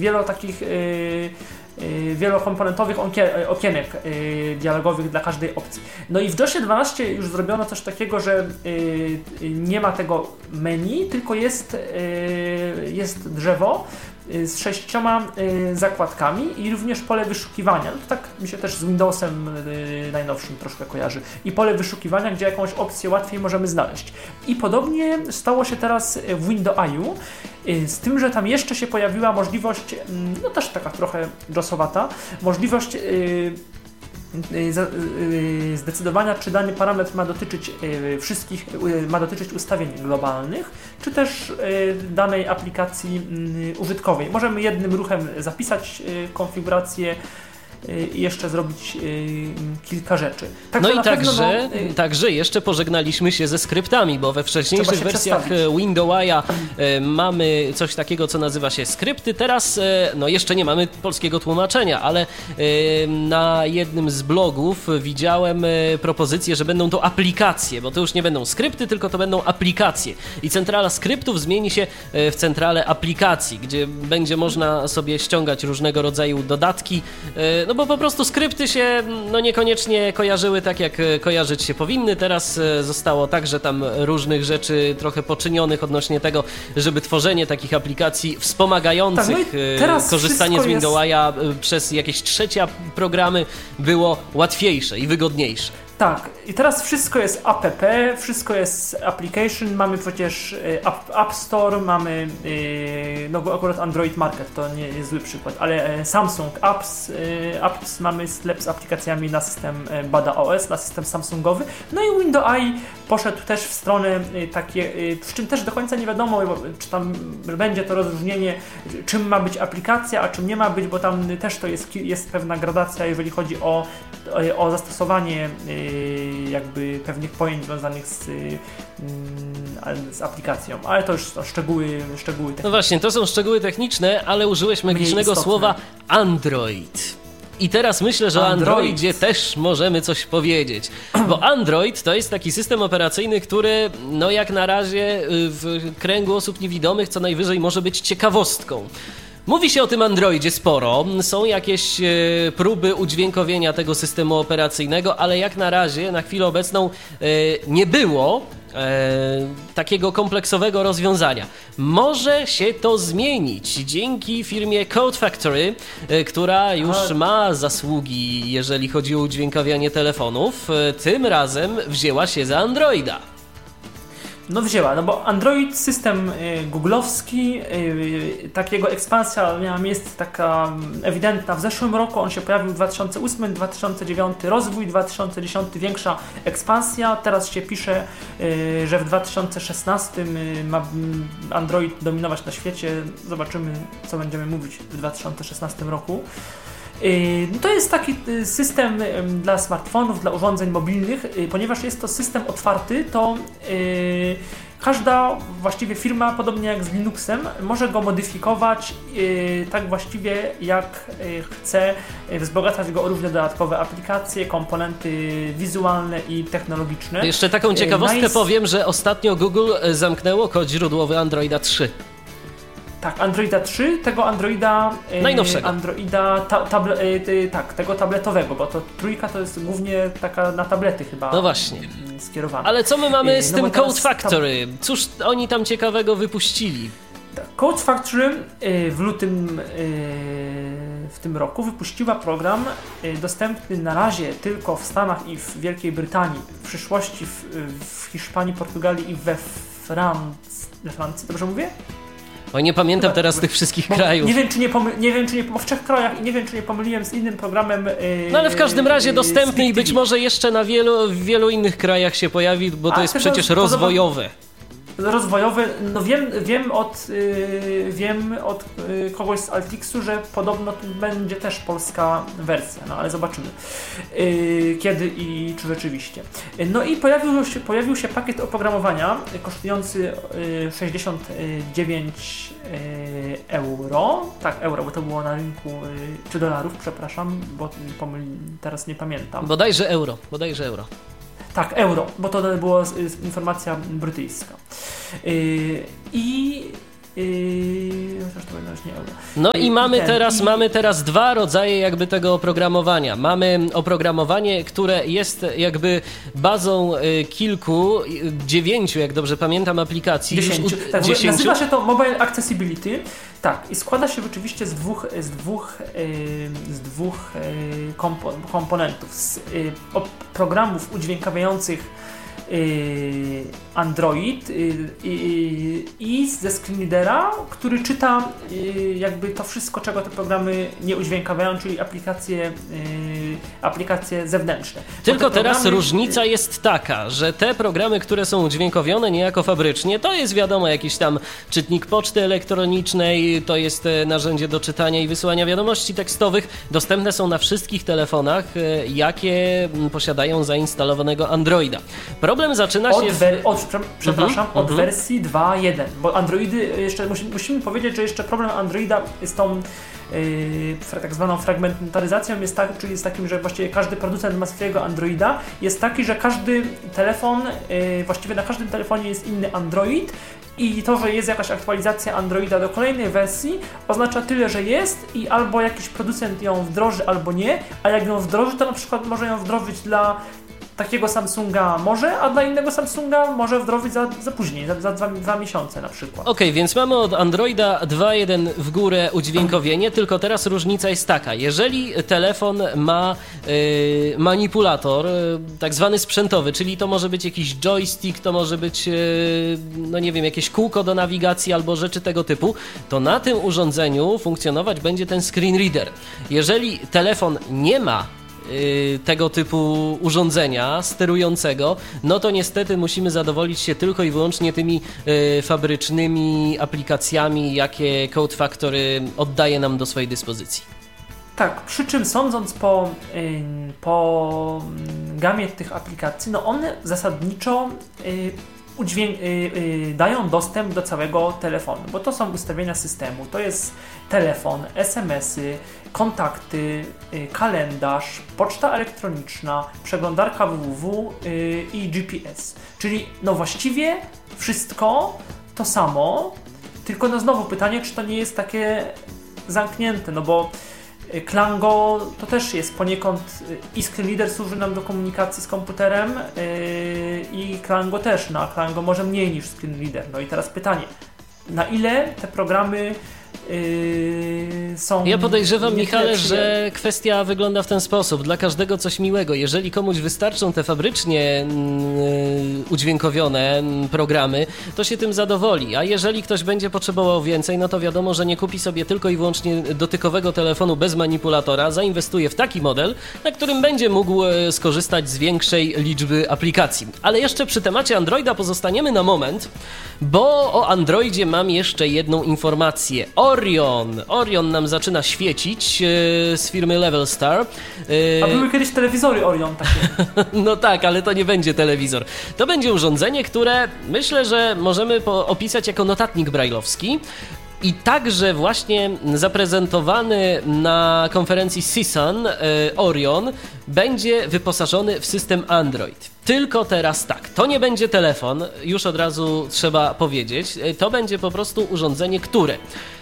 takich wielokomponentowych okienek dialogowych dla każdej opcji. No i w JOSie 12 już zrobiono coś takiego, że nie ma tego menu, tylko jest drzewo z 6 zakładkami i również pole wyszukiwania. No to tak mi się też z Windowsem najnowszym troszkę kojarzy. I pole wyszukiwania, gdzie jakąś opcję łatwiej możemy znaleźć. I podobnie stało się teraz w Windows-IU, z tym, że tam jeszcze się pojawiła możliwość, no też taka trochę JOS-owata, możliwość zdecydowania, czy dany parametr ma dotyczyć ustawień globalnych, czy też danej aplikacji użytkowej. Możemy jednym ruchem zapisać konfigurację i jeszcze zrobić kilka rzeczy. No i także jeszcze pożegnaliśmy się ze skryptami, bo we wcześniejszych wersjach Windows-a mamy coś takiego, co nazywa się skrypty. Teraz no jeszcze nie mamy polskiego tłumaczenia, ale na jednym z blogów widziałem propozycję, że będą to aplikacje, bo to już nie będą skrypty, tylko to będą aplikacje. I centrala skryptów zmieni się w centralę aplikacji, gdzie będzie można sobie ściągać różnego rodzaju dodatki, no bo po prostu skrypty się no niekoniecznie kojarzyły tak, jak kojarzyć się powinny. Teraz zostało tak, że tam różnych rzeczy trochę poczynionych odnośnie tego, żeby tworzenie takich aplikacji wspomagających korzystanie z Windowsa przez jakieś trzecie programy było łatwiejsze i wygodniejsze. Tak, i teraz wszystko jest app, wszystko jest application, mamy przecież App Store, mamy, no akurat Android Market to nie jest zły przykład, ale Samsung Apps mamy sklep z aplikacjami na system Bada OS, na system samsungowy, no i Windows AI poszedł też w stronę takie, przy czym też do końca nie wiadomo, czy tam będzie to rozróżnienie, czym ma być aplikacja, a czym nie ma być, bo tam też to jest pewna gradacja, jeżeli chodzi o zastosowanie jakby pewnych pojęć związanych z aplikacją, ale to już są szczegóły techniczne. No właśnie, to są szczegóły techniczne, ale użyłeś magicznego słowa Android. I teraz myślę, że o Androidzie też możemy coś powiedzieć, bo Android to jest taki system operacyjny, który no jak na razie w kręgu osób niewidomych co najwyżej może być ciekawostką. Mówi się o tym Androidzie sporo, są jakieś próby udźwiękowienia tego systemu operacyjnego, ale jak na razie, na chwilę obecną nie było takiego kompleksowego rozwiązania. Może się to zmienić dzięki firmie Code Factory, która już ma zasługi, jeżeli chodzi o udźwiękawianie telefonów. Tym razem wzięła się za Androida. No wzięła, no bo Android, system googlowski, takiego ekspansja miała miejsce taka ewidentna w zeszłym roku, on się pojawił w 2008, 2009 rozwój, 2010 większa ekspansja, teraz się pisze, że w 2016 ma Android dominować na świecie, zobaczymy co będziemy mówić w 2016 roku. To jest taki system dla smartfonów, dla urządzeń mobilnych, ponieważ jest to system otwarty, to każda właściwie firma, podobnie jak z Linuxem, może go modyfikować tak właściwie jak chce, wzbogacać go o różne dodatkowe aplikacje, komponenty wizualne i technologiczne. Jeszcze taką ciekawostkę powiem, że ostatnio Google zamknęło kod źródłowy Androida 3. Tak, Androida 3, tego Androida najnowszego. Tego tabletowego, bo to trójka to jest głównie taka na tablety chyba. No właśnie. Skierowana. Ale co my mamy z tym Code Factory? Cóż oni tam ciekawego wypuścili? Code Factory w lutym w tym roku wypuściła program dostępny na razie tylko w Stanach i w Wielkiej Brytanii, w przyszłości w Hiszpanii, Portugalii i we Francji, dobrze mówię? O, nie pamiętam teraz tych wszystkich krajów. Nie wiem, czy nie w 3 krajach i nie wiem, czy nie pomyliłem z innym programem. No ale w każdym razie dostępny i być może jeszcze w wielu innych krajach się pojawi, bo to jest przecież rozwojowe. Rozwojowy, no wiem od kogoś z Altixu, że podobno tu będzie też polska wersja, no ale zobaczymy kiedy i czy rzeczywiście. No i pojawił się pakiet oprogramowania kosztujący 69 euro, tak euro, bo to było na rynku, czy dolarów, przepraszam, bo teraz nie pamiętam. Bodajże euro. Tak, euro, bo to była informacja brytyjska. I No i mamy teraz dwa rodzaje jakby tego oprogramowania. Mamy oprogramowanie, które jest jakby bazą kilku, 9, jak dobrze pamiętam, aplikacji. 10. Tak, 10. Nazywa się to Mobile Accessibility. Tak, i składa się oczywiście z dwóch komponentów. Z programów udźwiękawiających Android i ze screenreadera, który czyta jakby to wszystko, czego te programy nie udźwiękawiają, czyli aplikacje zewnętrzne. Tylko teraz różnica jest taka, że te programy, które są udźwiękowione niejako fabrycznie, to jest wiadomo jakiś tam czytnik poczty elektronicznej, to jest narzędzie do czytania i wysyłania wiadomości tekstowych, dostępne są na wszystkich telefonach, jakie posiadają zainstalowanego Androida. Problem zaczyna się... Od wersji 2.1, bo Androidy, jeszcze musimy powiedzieć, że jeszcze problem Androida z tą tak zwaną fragmentaryzacją jest tak, czyli jest takim, że właściwie każdy producent ma swojego Androida, jest taki, że każdy telefon, właściwie na każdym telefonie jest inny Android i to, że jest jakaś aktualizacja Androida do kolejnej wersji, oznacza tyle, że jest i albo jakiś producent ją wdroży, albo nie, a jak ją wdroży, to na przykład może ją wdrożyć dla takiego Samsunga może, a dla innego Samsunga może wdrożyć za później, za 2 miesiące na przykład. Okej, więc mamy od Androida 2.1 w górę udźwiękowienie, tylko teraz różnica jest taka, jeżeli telefon ma manipulator, tak zwany sprzętowy, czyli to może być jakiś joystick, to może być, no nie wiem, jakieś kółko do nawigacji albo rzeczy tego typu, to na tym urządzeniu funkcjonować będzie ten screen reader. Jeżeli telefon nie ma tego typu urządzenia sterującego, no to niestety musimy zadowolić się tylko i wyłącznie tymi fabrycznymi aplikacjami, jakie Code Factory oddaje nam do swojej dyspozycji. Tak, przy czym sądząc po gamie tych aplikacji, no one zasadniczo dają dostęp do całego telefonu, bo to są ustawienia systemu, to jest telefon, SMS-y, kontakty, kalendarz, poczta elektroniczna, przeglądarka www i GPS. Czyli no właściwie wszystko to samo, tylko no znowu pytanie, czy to nie jest takie zamknięte, no bo Klango to też jest poniekąd i screenreader służy nam do komunikacji z komputerem i Klango też, no a Klango może mniej niż screenreader. No i teraz pytanie, na ile te programy są... Ja podejrzewam, Michale, że kwestia wygląda w ten sposób. Dla każdego coś miłego. Jeżeli komuś wystarczą te fabrycznie udźwiękowione programy, to się tym zadowoli. A jeżeli ktoś będzie potrzebował więcej, no to wiadomo, że nie kupi sobie tylko i wyłącznie dotykowego telefonu bez manipulatora, zainwestuje w taki model, na którym będzie mógł skorzystać z większej liczby aplikacji. Ale jeszcze przy temacie Androida pozostaniemy na moment, bo o Androidzie mam jeszcze jedną informację. Orion nam zaczyna świecić z firmy Levelstar. A były kiedyś telewizory Orion takie. No tak, ale to nie będzie telewizor. To będzie urządzenie, które myślę, że możemy opisać jako notatnik brajlowski. I także właśnie zaprezentowany na konferencji CSUN Orion będzie wyposażony w system Android. Tylko teraz tak, to nie będzie telefon, już od razu trzeba powiedzieć, to będzie po prostu urządzenie, które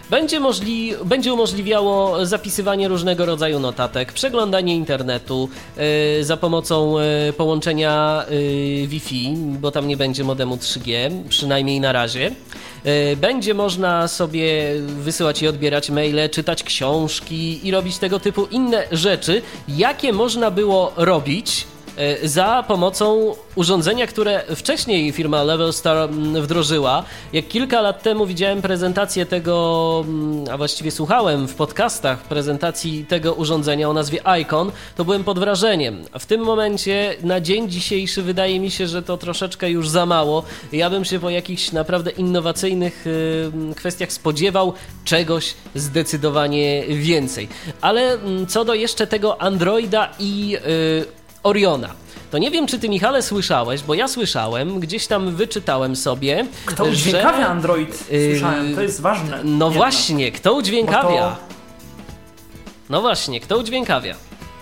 będzie umożliwiało zapisywanie różnego rodzaju notatek, przeglądanie internetu za pomocą połączenia Wi-Fi, bo tam nie będzie modemu 3G, przynajmniej na razie. Będzie można sobie wysyłać i odbierać maile, czytać książki i robić tego typu inne rzeczy, jakie można było robić za pomocą urządzenia, które wcześniej firma Levelstar wdrożyła. Jak kilka lat temu widziałem prezentację tego, a właściwie słuchałem w podcastach prezentacji tego urządzenia o nazwie Icon, to byłem pod wrażeniem. W tym momencie na dzień dzisiejszy wydaje mi się, że to troszeczkę już za mało. Ja bym się po jakichś naprawdę innowacyjnych kwestiach spodziewał czegoś zdecydowanie więcej. Ale co do jeszcze tego Androida i Oriona. To nie wiem, czy ty, Michale, słyszałeś, bo ja słyszałem, gdzieś tam wyczytałem sobie, kto udźwiękawia Android? Słyszałem, to jest ważne. No właśnie, kto udźwiękawia? No właśnie, kto udźwiękawia?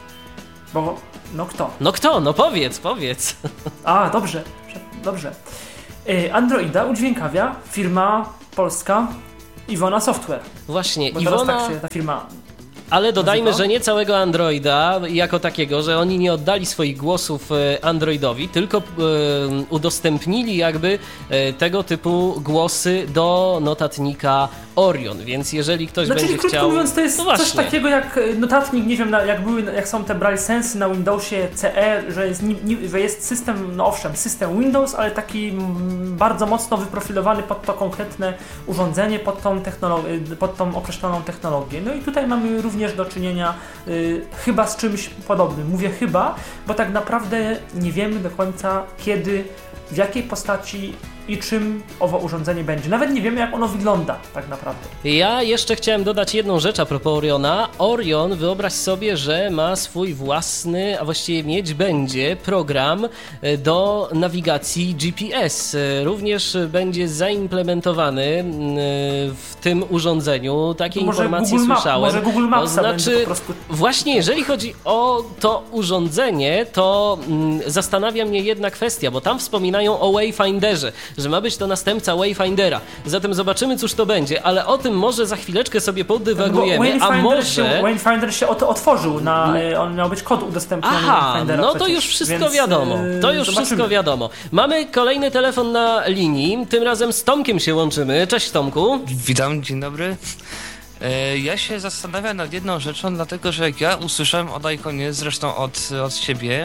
No kto? No powiedz. A, dobrze. Androida udźwiękawia firma polska Iwona Software. Właśnie, bo Iwona... tak się ta firma... Ale dodajmy, że nie całego Androida jako takiego, że oni nie oddali swoich głosów Androidowi, tylko udostępnili jakby tego typu głosy do notatnika Orion, więc jeżeli ktoś będzie czyli chciał... mówiąc, to jest coś takiego jak notatnik, nie wiem, jak są te Braille Sensy na Windowsie CE, że jest system, no owszem, system Windows, ale taki bardzo mocno wyprofilowany pod to konkretne urządzenie, pod tą określoną technologię. No i tutaj mamy również do czynienia chyba z czymś podobnym. Mówię chyba, bo tak naprawdę nie wiemy do końca kiedy, w jakiej postaci i czym owo urządzenie będzie. Nawet nie wiemy, jak ono wygląda tak naprawdę. Ja jeszcze chciałem dodać jedną rzecz a propos Oriona. Orion, wyobraź sobie, że ma swój własny, a właściwie mieć będzie program do nawigacji GPS. Również będzie zaimplementowany w tym urządzeniu. Takie informacje słyszałem. Może Google Maps to znaczy, po prostu... Właśnie jeżeli chodzi o to urządzenie, to zastanawia mnie jedna kwestia, bo tam wspominają o Wayfinderze, że ma być to następca Wayfindera. Zatem zobaczymy, cóż to będzie, ale o tym może za chwileczkę sobie podywagujemy, Wayfinder się otworzył, on miał być kod udostępniony. Aha, no to już wszystko wiadomo. To już wszystko wiadomo. Mamy kolejny telefon na linii, tym razem z Tomkiem się łączymy. Cześć Tomku. Witam, dzień dobry. Ja się zastanawiam nad jedną rzeczą, dlatego że jak ja usłyszałem o iConie, zresztą od ciebie,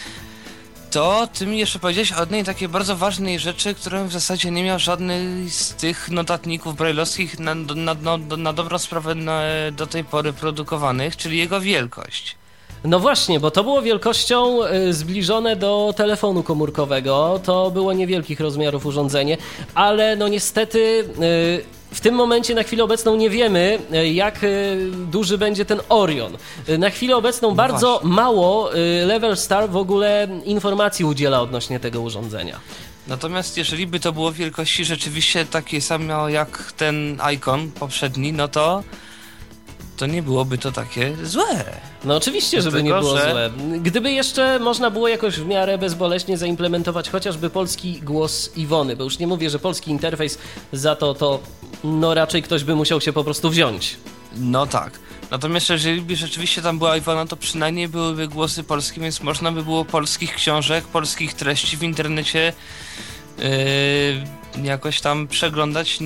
to ty mi jeszcze powiedziałeś o jednej takiej bardzo ważnej rzeczy, którą w zasadzie nie miał żadnej z tych notatników brajlowskich na dobrą sprawę do tej pory produkowanych, czyli jego wielkość. No właśnie, bo to było wielkością zbliżone do telefonu komórkowego, to było niewielkich rozmiarów urządzenie, ale no niestety... W tym momencie na chwilę obecną nie wiemy, jak duży będzie ten Orion. Na chwilę obecną bardzo mało Level Star w ogóle informacji udziela odnośnie tego urządzenia. Natomiast jeżeli by to było wielkości rzeczywiście takie same jak ten Icon poprzedni, no to nie byłoby to takie złe. No oczywiście, żeby nie było złe. Gdyby jeszcze można było jakoś w miarę bezboleśnie zaimplementować chociażby polski głos Iwony, bo już nie mówię, że polski interfejs za to no raczej ktoś by musiał się po prostu wziąć. No tak. Natomiast jeżeli by rzeczywiście tam była Iwona, to przynajmniej byłyby głosy polskie, więc można by było polskich książek, polskich treści w internecie jakoś tam przeglądać,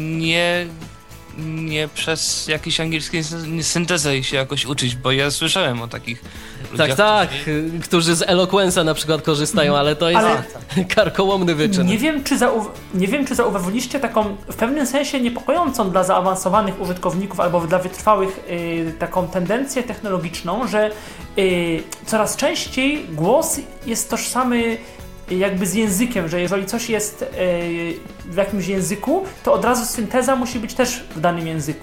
nie przez jakieś angielskie syntezę i się jakoś uczyć, bo ja słyszałem o takich ludziach. Tak, którzy z Eloquence'a na przykład korzystają, ale to jest karkołomny wyczyn. Nie wiem, czy zauważyliście taką w pewnym sensie niepokojącą dla zaawansowanych użytkowników albo dla wytrwałych taką tendencję technologiczną, że coraz częściej głos jest tożsamy jakby z językiem, że jeżeli coś jest w jakimś języku, to od razu synteza musi być też w danym języku.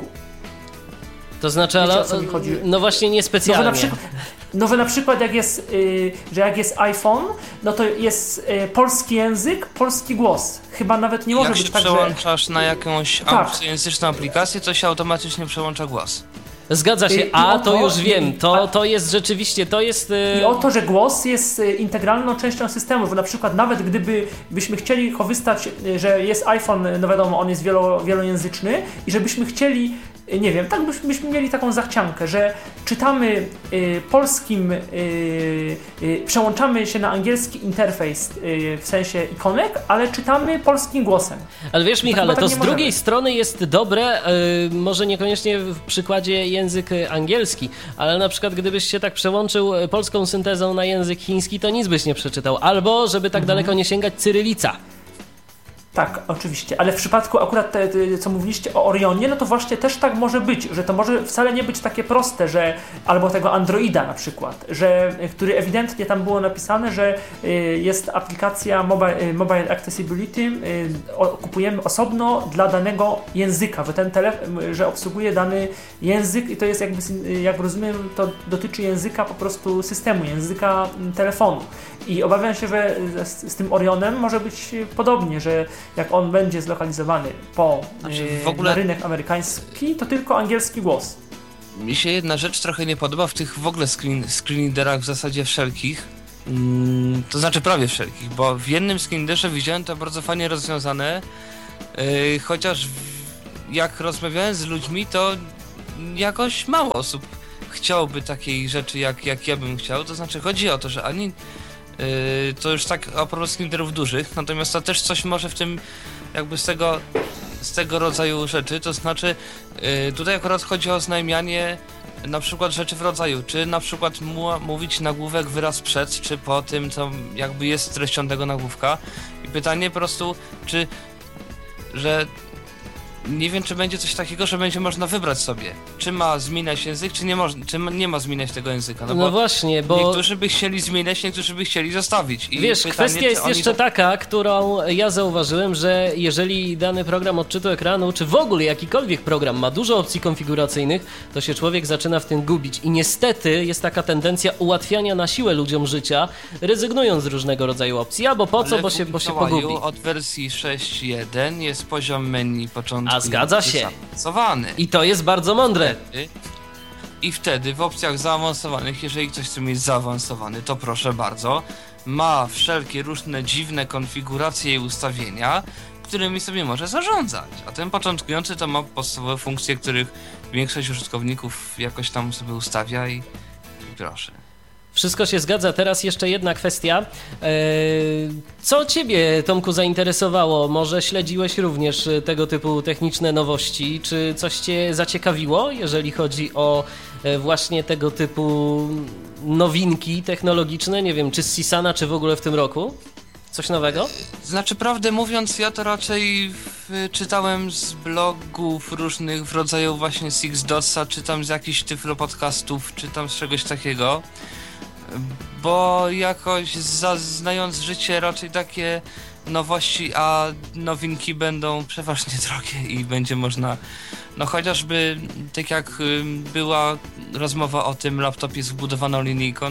To znaczy, ale no właśnie niespecjalnie. Że na przykład jak jest iPhone, no to jest polski język, polski głos. Chyba nawet nie może być tak, że... Jak się przełączasz na jakąś języczną aplikację, to się automatycznie przełącza głos. Zgadza się, to już wiem, to jest rzeczywiście, to jest... I o to, że głos jest integralną częścią systemu, bo na przykład nawet gdybyśmy chcieli korzystać, że jest iPhone, no wiadomo, on jest wielojęzyczny i żebyśmy chcieli, nie wiem, tak byśmy mieli taką zachciankę, że czytamy polskim, przełączamy się na angielski interfejs w sensie ikonek, ale czytamy polskim głosem. Ale wiesz, Michale, to z drugiej strony jest dobre, może niekoniecznie w przykładzie język angielski, ale na przykład gdybyś się tak przełączył polską syntezą na język chiński, to nic byś nie przeczytał. Albo, żeby tak daleko nie sięgać, cyrylica. Tak, oczywiście, ale w przypadku akurat co mówiliście o Orionie, no to właśnie też tak może być, że to może wcale nie być takie proste, że albo tego Androida na przykład, który ewidentnie tam było napisane, że jest aplikacja Mobile Accessibility, kupujemy osobno dla danego języka, że ten telefon, że obsługuje dany język i to jest jakby, jak rozumiem, to dotyczy języka po prostu systemu, języka telefonu. I obawiam się, że z tym Orionem może być podobnie, że jak on będzie zlokalizowany na rynek amerykański, to tylko angielski głos. Mi się jedna rzecz trochę nie podoba w tych w ogóle screenreaderach w zasadzie wszelkich, to znaczy prawie wszelkich, bo w jednym screenreaderze widziałem to bardzo fajnie rozwiązane, chociaż jak rozmawiałem z ludźmi, to jakoś mało osób chciałoby takiej rzeczy, jak ja bym chciał. To znaczy chodzi o to, że ani to już tak a propos skinderów dużych, natomiast to też coś może w tym jakby z tego rodzaju rzeczy, to znaczy tutaj akurat chodzi o oznajmianie na przykład rzeczy w rodzaju, czy na przykład mówić nagłówek wyraz przed, czy po tym, co jakby jest treścią tego nagłówka. I pytanie po prostu, że nie wiem, czy będzie coś takiego, że będzie można wybrać sobie, czy ma zmieniać język, czy nie ma zmieniać tego języka. No właśnie, bo... Niektórzy by chcieli zmieniać, niektórzy by chcieli zostawić. I wiesz, pytanie, kwestia jest jeszcze taka, którą ja zauważyłem, że jeżeli dany program odczytu ekranu, czy w ogóle jakikolwiek program ma dużo opcji konfiguracyjnych, to się człowiek zaczyna w tym gubić. I niestety jest taka tendencja ułatwiania na siłę ludziom życia, rezygnując z różnego rodzaju opcji. Albo po co, bo się pogubi. Od wersji 6.1 jest poziom menu początku. A zgadza się. Zaawansowany. I to jest bardzo mądre. I wtedy w opcjach zaawansowanych, jeżeli ktoś chce mieć zaawansowany, to proszę bardzo, ma wszelkie różne dziwne konfiguracje i ustawienia, którymi sobie może zarządzać. A ten początkujący to ma podstawowe funkcje, których większość użytkowników jakoś tam sobie ustawia i proszę. Wszystko się zgadza. Teraz jeszcze jedna kwestia. Co ciebie, Tomku, zainteresowało? Może śledziłeś również tego typu techniczne nowości? Czy coś cię zaciekawiło, jeżeli chodzi o właśnie tego typu nowinki technologiczne? Nie wiem, czy z Sisana, czy w ogóle w tym roku? Coś nowego? Znaczy, prawdę mówiąc, ja to raczej czytałem z blogów różnych w rodzaju właśnie SixDotsa, czytam z jakichś tyflo podcastów, czytam z czegoś takiego. Bo jakoś znając życie raczej takie nowości, a nowinki będą przeważnie drogie i będzie można, no chociażby tak jak była rozmowa o tym laptopie z wbudowaną linijką,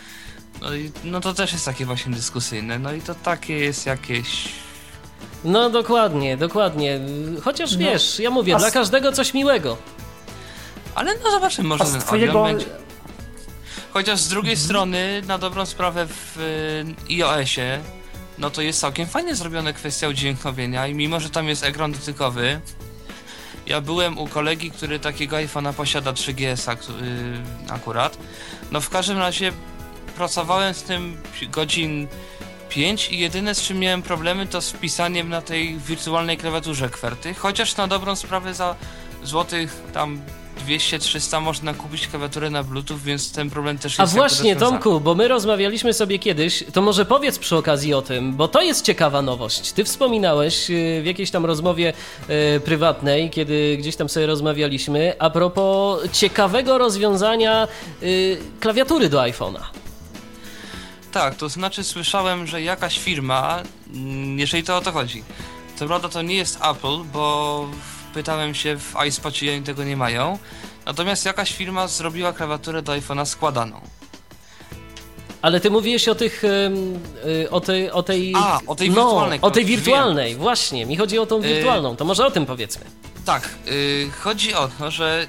no to też jest takie właśnie dyskusyjne, no i to takie jest jakieś... No dokładnie. Chociaż wiesz, ja mówię, dla każdego coś miłego. Ale no zobaczymy, może ten Orion będzie... Chociaż z drugiej strony, na dobrą sprawę w iOSie, no to jest całkiem fajnie zrobiona kwestia udźwiękowienia i mimo, że tam jest ekran dotykowy, ja byłem u kolegi, który takiego iPhone'a posiada 3GS akurat, no w każdym razie pracowałem z tym godzin 5 i jedyne z czym miałem problemy to z wpisaniem na tej wirtualnej klawiaturze kwerty, chociaż na dobrą sprawę za złotych tam 200-300 można kupić klawiaturę na Bluetooth, więc ten problem też jest... A właśnie, Tomku, bo my rozmawialiśmy sobie kiedyś, to może powiedz przy okazji o tym, bo to jest ciekawa nowość. Ty wspominałeś w jakiejś tam rozmowie prywatnej, kiedy gdzieś tam sobie rozmawialiśmy, a propos ciekawego rozwiązania klawiatury do iPhone'a. Tak, to znaczy słyszałem, że jakaś firma, jeżeli to o to chodzi, co prawda to nie jest Apple, bo... Pytałem się w iSpocie i oni tego nie mają. Natomiast jakaś firma zrobiła klawiaturę do iPhone'a składaną. Ale ty mówiłeś o tych... o tej wirtualnej. O tej wirtualnej, właśnie. Mi chodzi o tą wirtualną. To może o tym powiedzmy. Tak. Chodzi o to, że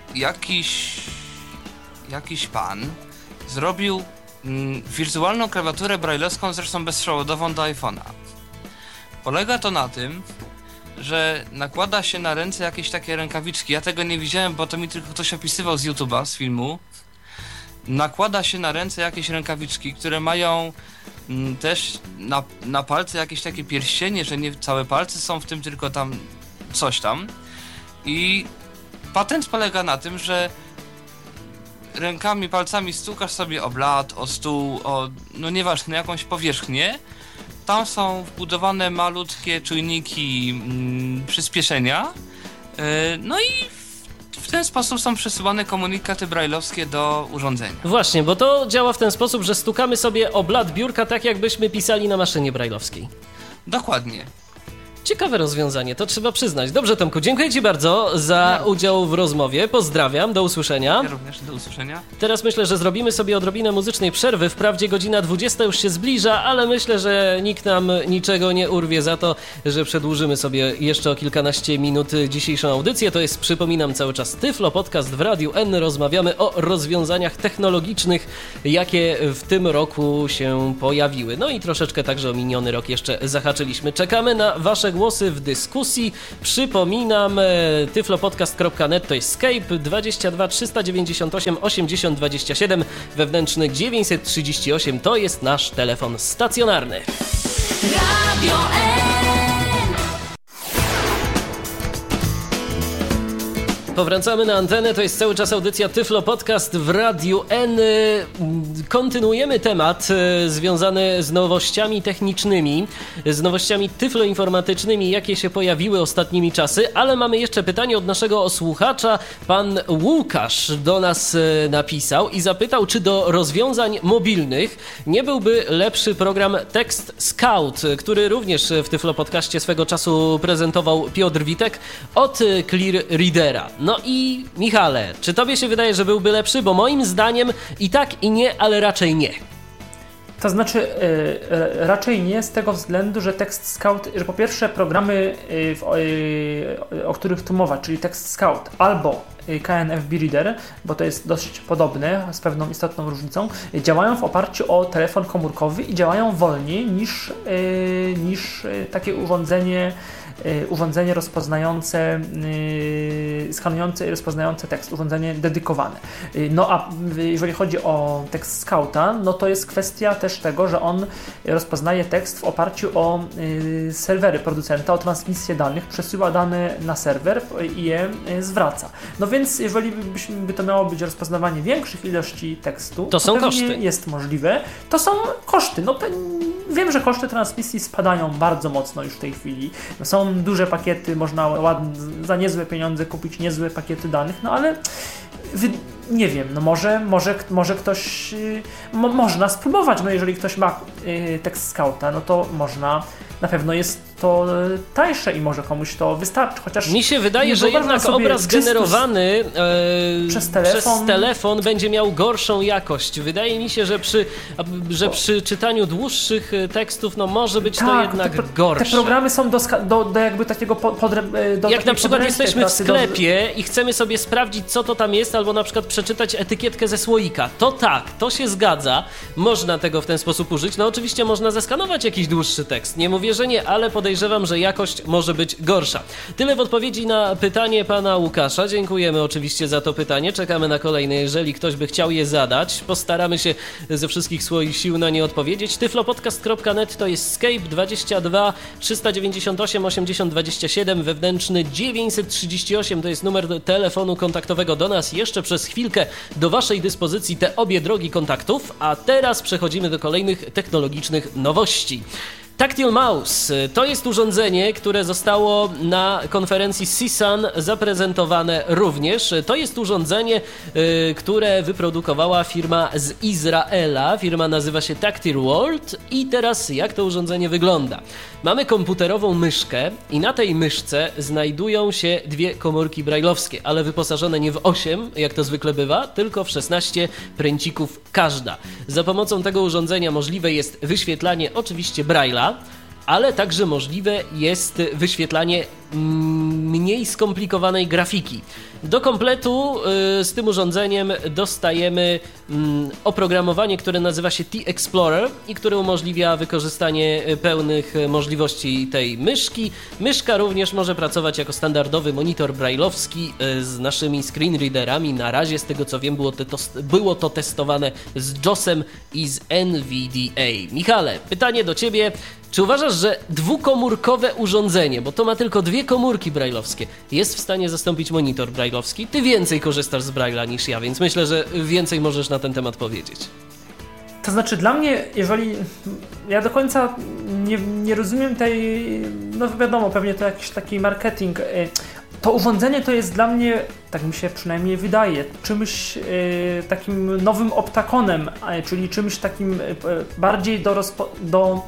jakiś pan zrobił wirtualną klawiaturę brailleowską, zresztą bezprzewodową do iPhone'a. Polega to na tym, że nakłada się na ręce jakieś takie rękawiczki. Ja tego nie widziałem, bo to mi tylko ktoś opisywał z YouTube'a, z filmu. Nakłada się na ręce jakieś rękawiczki, które mają też na palce jakieś takie pierścienie, że nie całe palce są w tym, tylko tam coś tam. I patent polega na tym, że rękami, palcami stukasz sobie o blat, o stół, no nieważne, jakąś powierzchnię. Tam są wbudowane malutkie czujniki przyspieszenia, no i w ten sposób są przesyłane komunikaty brailleowskie do urządzenia. Właśnie, bo to działa w ten sposób, że stukamy sobie o blat biurka tak jakbyśmy pisali na maszynie brailleowskiej. Dokładnie. Ciekawe rozwiązanie, to trzeba przyznać. Dobrze, Tomku, dziękuję Ci bardzo za udział w rozmowie. Pozdrawiam, do usłyszenia. Ja również, do usłyszenia. Teraz myślę, że zrobimy sobie odrobinę muzycznej przerwy. Wprawdzie godzina 20 już się zbliża, ale myślę, że nikt nam niczego nie urwie za to, że przedłużymy sobie jeszcze o kilkanaście minut dzisiejszą audycję. To jest, przypominam, cały czas Tyflo Podcast w Radiu N. Rozmawiamy o rozwiązaniach technologicznych, jakie w tym roku się pojawiły. No i troszeczkę także o miniony rok jeszcze zahaczyliśmy. Czekamy na Wasze wasze głosy w dyskusji. Przypominam, tyflopodcast.net to jest Skype, 22 398 80 27, wewnętrzny 938 to jest nasz telefon stacjonarny. Radio Powracamy na antenę, to jest cały czas audycja Tyflo Podcast w Radiu N. Kontynuujemy temat związany z nowościami technicznymi, z nowościami tyfloinformatycznymi, jakie się pojawiły ostatnimi czasy, ale mamy jeszcze pytanie od naszego słuchacza. Pan Łukasz do nas napisał i zapytał, czy do rozwiązań mobilnych nie byłby lepszy program Text Scout, który również w Tyflo Podcaście swego czasu prezentował Piotr Witek od Clear Readera. No i Michale, czy tobie się wydaje, że byłby lepszy? Bo moim zdaniem i tak i nie, ale raczej nie. To znaczy raczej nie z tego względu, że Text Scout, że po pierwsze programy, o których tu mowa, czyli Text Scout albo KNFB Reader, bo to jest dość podobne, z pewną istotną różnicą, działają w oparciu o telefon komórkowy i działają wolniej niż takie urządzenie rozpoznające, skanujące i rozpoznające tekst, urządzenie dedykowane. No a jeżeli chodzi o Text Scouta, no to jest kwestia też tego, że on rozpoznaje tekst w oparciu o serwery producenta, o transmisję danych, przesyła dane na serwer i je zwraca. No więc jeżeli by to miało być rozpoznawanie większych ilości tekstu, to są koszty. Jest możliwe. To są koszty. No wiem, że koszty transmisji spadają bardzo mocno już w tej chwili. Są duże pakiety, można za niezłe pieniądze kupić niezłe pakiety danych, no ale nie wiem, no może ktoś, można spróbować, no jeżeli ktoś ma Text Scouta, no to można, na pewno jest to tańsze i może komuś to wystarczy, chociaż mi się wydaje, że jednak obraz generowany przez telefon będzie miał gorszą jakość. Wydaje mi się, że przy czytaniu dłuższych tekstów no może być to jednak gorsze. Te programy są do jakby takiego jak na przykład jesteśmy w sklepie i chcemy sobie sprawdzić, co to tam jest, albo na przykład przeczytać etykietkę ze słoika, to tak, to się zgadza, można tego w ten sposób użyć. No oczywiście można zeskanować jakiś dłuższy tekst, nie mówię, że nie, ale podejrzewam, że jakość może być gorsza. Tyle w odpowiedzi na pytanie pana Łukasza. Dziękujemy oczywiście za to pytanie. Czekamy na kolejne, jeżeli ktoś by chciał je zadać. Postaramy się ze wszystkich swoich sił na nie odpowiedzieć. tyflopodcast.net to jest Skype, 22 398 80 27, wewnętrzny 938 to jest numer telefonu kontaktowego do nas. Jeszcze przez chwilkę do waszej dyspozycji te obie drogi kontaktów, a teraz przechodzimy do kolejnych technologicznych nowości. Tactile Mouse to jest urządzenie, które zostało na konferencji CSUN zaprezentowane również. To jest urządzenie, które wyprodukowała firma z Izraela. Firma nazywa się Tactile World i teraz jak to urządzenie wygląda? Mamy komputerową myszkę i na tej myszce znajdują się dwie komórki brajlowskie, ale wyposażone nie w 8, jak to zwykle bywa, tylko w 16 pręcików każda. Za pomocą tego urządzenia możliwe jest wyświetlanie oczywiście Braille'a, ale także możliwe jest wyświetlanie mniej skomplikowanej grafiki. Do kompletu z tym urządzeniem dostajemy oprogramowanie, które nazywa się T-Explorer i które umożliwia wykorzystanie pełnych możliwości tej myszki. Myszka również może pracować jako standardowy monitor brailleowski z naszymi screen readerami. Na razie, z tego co wiem, było to testowane z JOS-em i z NVDA. Michale, pytanie do ciebie. Czy uważasz, że dwukomórkowe urządzenie, bo to ma tylko dwie komórki brailleowskie, jest w stanie zastąpić monitor brailleowski? Ty więcej korzystasz z Braille'a niż ja, więc myślę, że więcej możesz na ten temat powiedzieć. To znaczy dla mnie, jeżeli ja do końca nie rozumiem tej, no wiadomo, pewnie to jakiś taki marketing, to urządzenie to jest dla mnie, tak mi się przynajmniej wydaje, czymś takim nowym optakonem, czyli czymś takim bardziej do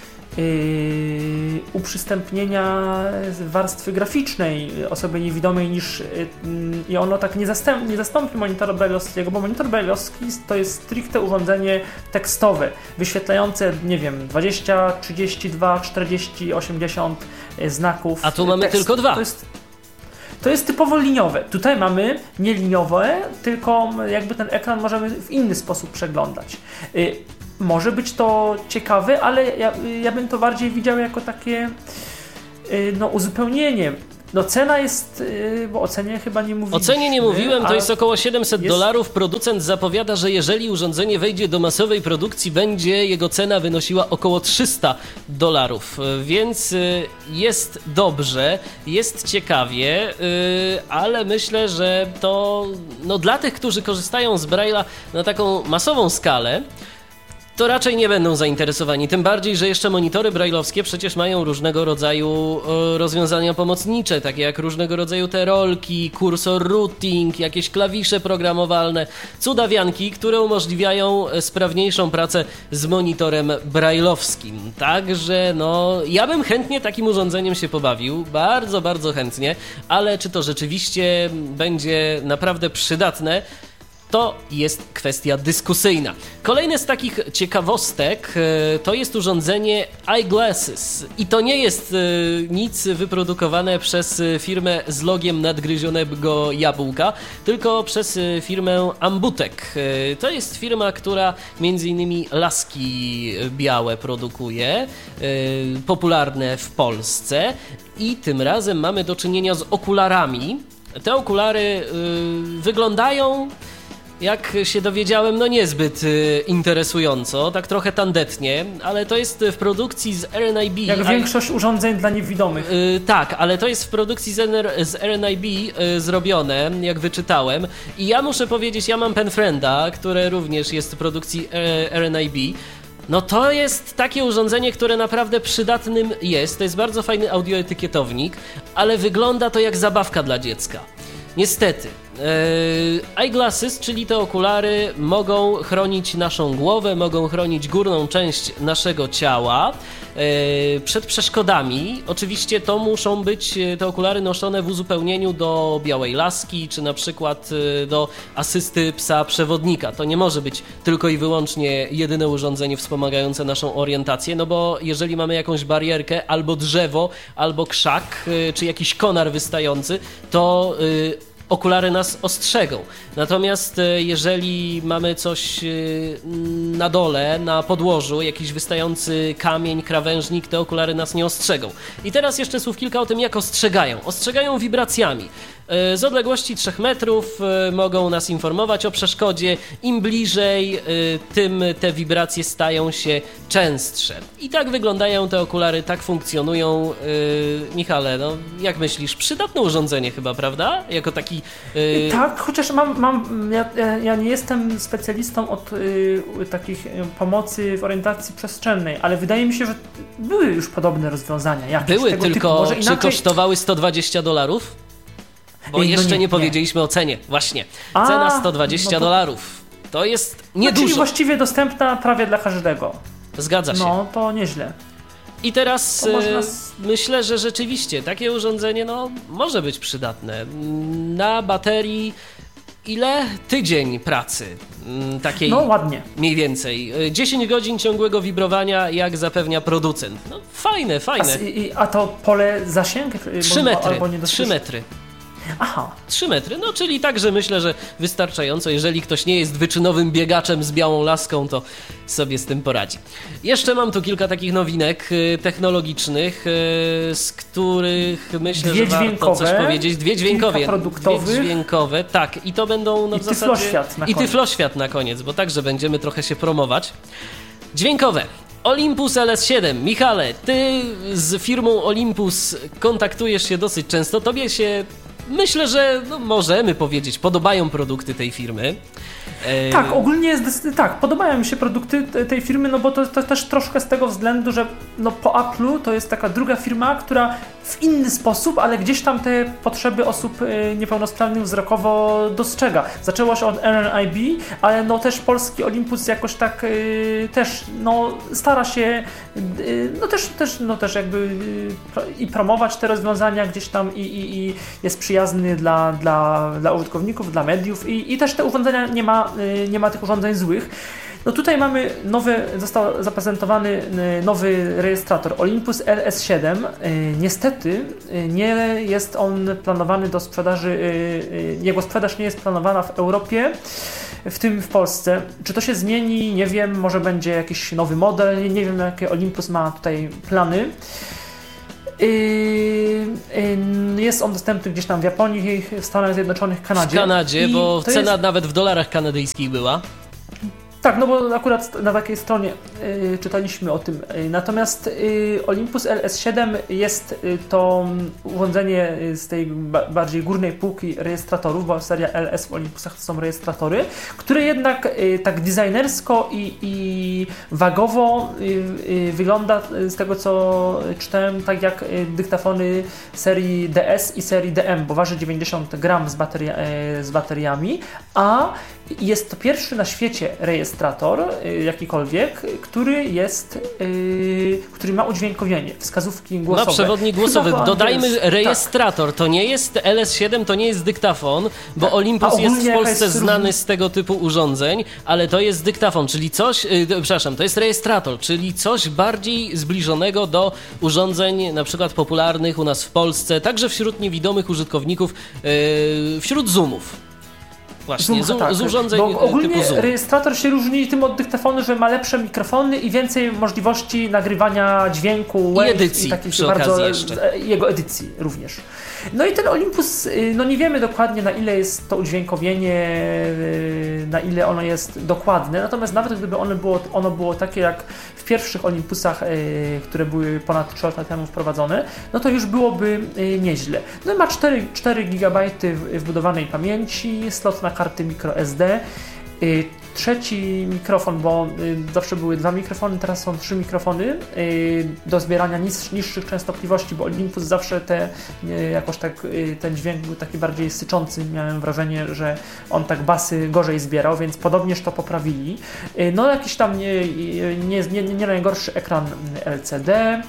uprzystępnienia warstwy graficznej osobie niewidomej niż i ono tak nie zastąpi monitora brailleowskiego, bo monitor brailleowski to jest stricte urządzenie tekstowe, wyświetlające, nie wiem, 20, 32, 40, 80 znaków. A tu mamy tylko dwa. To jest typowo liniowe. Tutaj mamy nie liniowe, tylko jakby ten ekran możemy w inny sposób przeglądać. Może być to ciekawe, ale ja bym to bardziej widział jako takie uzupełnienie. No cena jest, bo o cenie chyba nie mówiliśmy. O cenie nie mówiłem, to jest około $700. Producent zapowiada, że jeżeli urządzenie wejdzie do masowej produkcji, będzie jego cena wynosiła około $300, więc jest dobrze, jest ciekawie, ale myślę, że to dla tych, którzy korzystają z Braille'a na taką masową skalę, to raczej nie będą zainteresowani. Tym bardziej, że jeszcze monitory brajlowskie przecież mają różnego rodzaju rozwiązania pomocnicze, takie jak różnego rodzaju te rolki, kursor routing, jakieś klawisze programowalne, cudawianki, które umożliwiają sprawniejszą pracę z monitorem brajlowskim. Także ja bym chętnie takim urządzeniem się pobawił, bardzo, bardzo chętnie, ale czy to rzeczywiście będzie naprawdę przydatne, to jest kwestia dyskusyjna. Kolejne z takich ciekawostek to jest urządzenie Eyeglasses. I to nie jest nic wyprodukowane przez firmę z logiem nadgryzionego jabłka, tylko przez firmę Ambutek. To jest firma, która m.in. laski białe produkuje, popularne w Polsce. I tym razem mamy do czynienia z okularami. Te okulary wyglądają, jak się dowiedziałem, niezbyt interesująco, tak trochę tandetnie, ale to jest w produkcji z RNIB. Jak większość urządzeń dla niewidomych. Tak, ale to jest w produkcji z RNIB zrobione, jak wyczytałem. I ja muszę powiedzieć, ja mam Penfrienda, które również jest w produkcji RNIB. To jest takie urządzenie, które naprawdę przydatnym jest. To jest bardzo fajny audioetykietownik, ale wygląda to jak zabawka dla dziecka. Niestety. Eyeglasses, czyli te okulary, mogą chronić naszą głowę, mogą chronić górną część naszego ciała przed przeszkodami. Oczywiście to muszą być te okulary noszone w uzupełnieniu do białej laski, czy na przykład do asysty psa przewodnika. To nie może być tylko i wyłącznie jedyne urządzenie wspomagające naszą orientację, bo jeżeli mamy jakąś barierkę, albo drzewo, albo krzak, czy jakiś konar wystający, to okulary nas ostrzegą. Natomiast jeżeli mamy coś na dole, na podłożu, jakiś wystający kamień, krawężnik, te okulary nas nie ostrzegą. I teraz jeszcze słów kilka o tym, jak ostrzegają. Ostrzegają wibracjami. Z odległości 3 metrów mogą nas informować o przeszkodzie. Im bliżej, tym te wibracje stają się częstsze. I tak wyglądają te okulary, tak funkcjonują. Michale, jak myślisz? Przydatne urządzenie chyba, prawda? Jako taki... Tak, chociaż ja nie jestem specjalistą od takich pomocy w orientacji przestrzennej, ale wydaje mi się, że były już podobne rozwiązania. Były, tylko czy kosztowały $120? Bo jeszcze nie powiedzieliśmy o cenie. Właśnie. Cena $120. To jest niedużo. Czyli właściwie dostępna prawie dla każdego. Zgadza się. To nieźle. I teraz myślę, że rzeczywiście takie urządzenie może być przydatne. Na baterii ile? Tydzień pracy. Takiej ładnie. Mniej więcej. 10 godzin ciągłego wibrowania, jak zapewnia producent. Fajne. A to pole zasięg? 3 metry. 3 metry. Aha. 3 metry, czyli także myślę, że wystarczająco. Jeżeli ktoś nie jest wyczynowym biegaczem z białą laską, to sobie z tym poradzi. Jeszcze mam tu kilka takich nowinek technologicznych, z których myślę, że warto coś powiedzieć. 2 dźwiękowe. 2 dźwiękowe, tak. I to będą w zasadzie... I tyfloświat na koniec, bo także będziemy trochę się promować. Dźwiękowe. Olympus LS7. Michale, ty z firmą Olympus kontaktujesz się dosyć często. Tobie się, myślę, że możemy powiedzieć, podobają produkty tej firmy. Tak, ogólnie podobają mi się produkty tej firmy, bo to też troszkę z tego względu, że po Apple'u to jest taka druga firma, która w inny sposób, ale gdzieś tam te potrzeby osób niepełnosprawnych wzrokowo dostrzega. Zaczęło się od RNIB, ale też polski Olympus jakoś tak też stara się też jakby i promować te rozwiązania gdzieś tam i jest przyjazny dla użytkowników, dla mediów i też te urządzenia nie ma tych urządzeń złych. Tutaj został zaprezentowany nowy rejestrator Olympus LS7. Niestety nie jest on planowany do sprzedaży, jego sprzedaż nie jest planowana w Europie, w tym w Polsce. Czy to się zmieni? Nie wiem, może będzie jakiś nowy model, nie wiem jakie Olympus ma tutaj plany. Jest on dostępny gdzieś tam w Japonii, w Stanach Zjednoczonych, Kanadzie. W Kanadzie, bo cena nawet w dolarach kanadyjskich była. Tak, no bo akurat na takiej stronie czytaliśmy o tym. Natomiast Olympus LS7 jest to urządzenie z tej bardziej górnej półki rejestratorów, bo seria LS w Olympusach to są rejestratory, które jednak tak designersko i wagowo wygląda, z tego co czytałem, tak jak dyktafony serii DS i serii DM, bo waży 90 gram z bateriami, a jest to pierwszy na świecie rejestrator, jakikolwiek, który ma udźwiękowienie, wskazówki głosowe. Ma przewodnik głosowy. Dodajmy rejestrator. Tak. To nie jest LS7, to nie jest dyktafon, bo tak. Olympus jest w Polsce znany z tego typu urządzeń, ale to jest dyktafon, czyli coś, to jest rejestrator, czyli coś bardziej zbliżonego do urządzeń na przykład popularnych u nas w Polsce, także wśród niewidomych użytkowników, wśród Zoomów. Właśnie, z urządzeń bo ogólnie typu Zoom. Rejestrator się różni tym od dyktafonu, że ma lepsze mikrofony i więcej możliwości nagrywania dźwięku, i edycji i takich bardzo jeszcze. Jego edycji również. No i ten Olympus, no nie wiemy dokładnie, na ile jest to udźwiękowienie, na ile ono jest dokładne, natomiast nawet gdyby ono było takie jak w pierwszych Olympusach, które były ponad 3 lata temu wprowadzone, no to już byłoby nieźle. No i ma 4 GB wbudowanej pamięci, slot na karty microSD, trzeci mikrofon, bo zawsze były 2 mikrofony, teraz są 3 mikrofony do zbierania niższych częstotliwości, bo Olympus zawsze jakoś tak ten dźwięk był taki bardziej syczący, miałem wrażenie, że on tak basy gorzej zbierał, więc podobnież to poprawili. No jakiś tam nie najgorszy ekran LCD.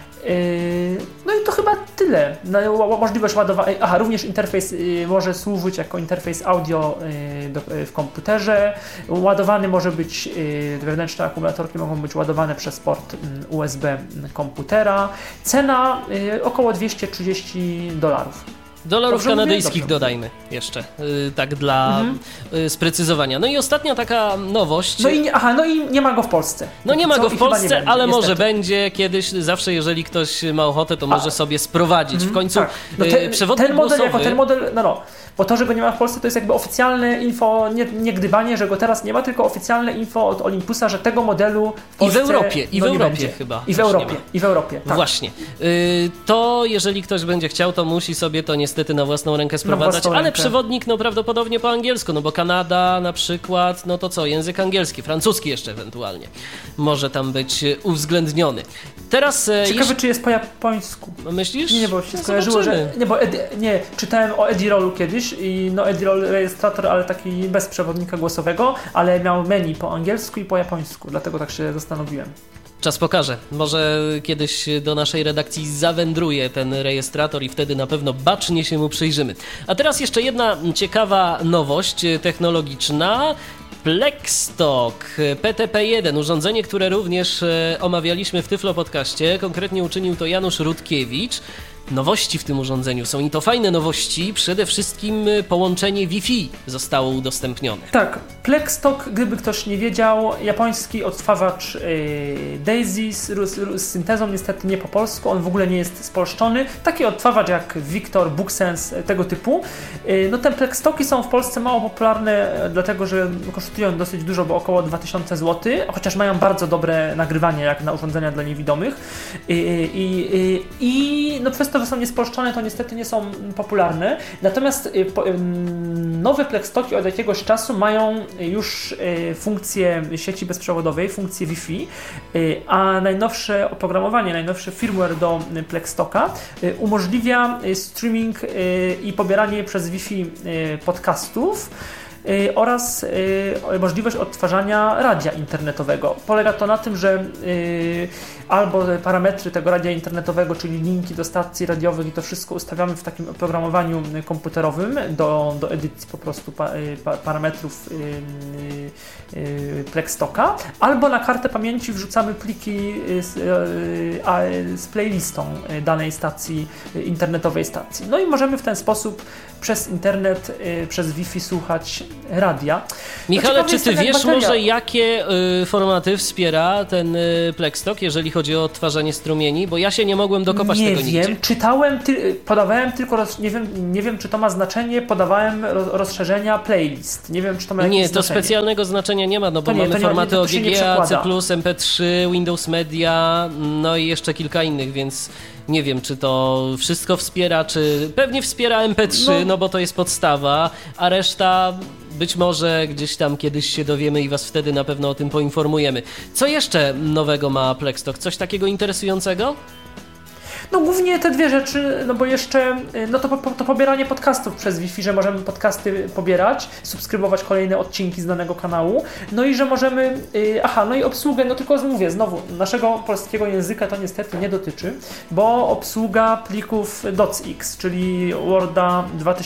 No i to chyba tyle. Możliwość ładowania. Również interfejs może służyć jako interfejs audio w komputerze. Ładowany może być, wewnętrzne akumulatorki mogą być ładowane przez port USB komputera. Cena około $230. Dolarów kanadyjskich dodajmy jeszcze, tak dla sprecyzowania. No i ostatnia taka nowość. No i nie ma go w Polsce. No nie ma go w Polsce, będzie, ale niestety. Może będzie kiedyś, zawsze jeżeli ktoś ma ochotę, to może sobie sprowadzić. W końcu tak. No przewodnik ten model, głosowy... ten model, bo to, że go nie ma w Polsce, to jest jakby oficjalne info, nie gdybanie, że go teraz nie ma, tylko oficjalne info od Olympusa, że tego modelu w Polsce I w Europie będzie. Chyba. I w Europie, tak. Właśnie. To jeżeli ktoś będzie chciał, to musi sobie to niestety na własną rękę sprowadzać, ale przewodnik prawdopodobnie po angielsku, bo Kanada na przykład, to co, język angielski, francuski jeszcze ewentualnie może tam być uwzględniony. Teraz ciekawe, czy jest po japońsku. Myślisz? Nie, bo się skojarzyło, że... czytałem o Edirolu kiedyś i Edirol rejestrator, ale taki bez przewodnika głosowego, ale miał menu po angielsku i po japońsku, dlatego tak się zastanowiłem. Czas pokaże. Może kiedyś do naszej redakcji zawędruje ten rejestrator i wtedy na pewno bacznie się mu przyjrzymy. A teraz jeszcze jedna ciekawa nowość technologiczna. Plextalk PTP1, urządzenie, które również omawialiśmy w Tyflo Podcaście. Konkretnie uczynił to Janusz Rutkiewicz. Nowości w tym urządzeniu są i to fajne nowości. Przede wszystkim połączenie Wi-Fi zostało udostępnione. Tak, Plextalk, gdyby ktoś nie wiedział, japoński odtwarzacz Daisy z syntezą, niestety nie po polsku, on w ogóle nie jest spolszczony. Taki odtwarzacz jak Victor, BookSense, tego typu. Te Plextalki są w Polsce mało popularne, dlatego że kosztują dosyć dużo, bo około 2000 zł, chociaż mają bardzo dobre nagrywanie jak na urządzenia dla niewidomych. Przez to, że są niespolszczone, to niestety nie są popularne. Natomiast nowe Plextalki od jakiegoś czasu mają już funkcję sieci bezprzewodowej, funkcję Wi-Fi, a najnowsze oprogramowanie, najnowszy firmware do Plextalka umożliwia streaming i pobieranie przez Wi-Fi podcastów oraz możliwość odtwarzania radia internetowego. Polega to na tym, że albo parametry tego radia internetowego, czyli linki do stacji radiowych i to wszystko ustawiamy w takim oprogramowaniu komputerowym do edycji po prostu parametrów Plexstocka, albo na kartę pamięci wrzucamy pliki z playlistą danej stacji, internetowej stacji. No i możemy w ten sposób przez internet, przez Wi-Fi słuchać radia. Michale, czy ty wiesz może, jakie formaty wspiera ten Plexstock, jeżeli chodzi o odtwarzanie strumieni? Bo ja się nie mogłem dokopać tego nigdzie. Nie wiem, czytałem, podawałem tylko, nie wiem, czy to ma znaczenie, podawałem rozszerzenia playlist. Nie wiem, czy to ma jakieś znaczenie. Nie, to specjalnego znaczenia nie ma, no bo mamy formaty OGG, C+, MP3, Windows Media, no i jeszcze kilka innych, więc nie wiem, czy to wszystko wspiera, czy pewnie wspiera MP3, no bo to jest podstawa, a reszta być może gdzieś tam kiedyś się dowiemy i was wtedy na pewno o tym poinformujemy. Co jeszcze nowego ma Plexstock? Coś takiego interesującego? No głównie te dwie rzeczy, no bo jeszcze to pobieranie podcastów przez Wi-Fi, że możemy podcasty pobierać, subskrybować kolejne odcinki z danego kanału, no i że możemy, no i obsługę, no tylko mówię, znowu, naszego polskiego języka to niestety nie dotyczy, bo obsługa plików docx, czyli Worda